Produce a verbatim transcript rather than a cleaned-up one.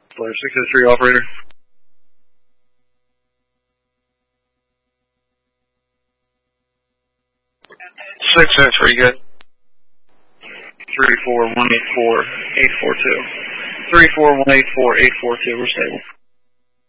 Flare six oh three operator. six oh three, good. three four one eight four eight four two. three four one eight four eight four two, we're stable.